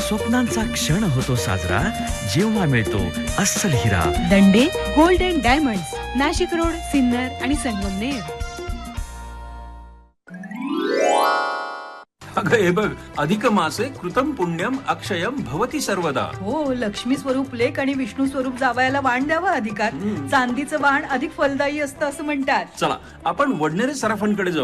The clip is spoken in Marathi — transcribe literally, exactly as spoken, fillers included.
स्वप्नांचा क्षण होतो साजरा जेव्हा मिळतो अस्सल हिरा. दंडे gold and diamonds, Nashik road, Sinnar आणि संगमनेर. अगं हे बघ, अधिक मासे कृतम पुण्यम अक्षयम भवती सर्वदा. हो, लक्ष्मी स्वरूप लेक आणि विष्णू स्वरूप जावयाला वाण द्यावा अधिकार. चांदीचं वाण अधिक फलदायी असतं असं म्हणतात. चला आपण वडनेरे सराफांकडे जाऊ.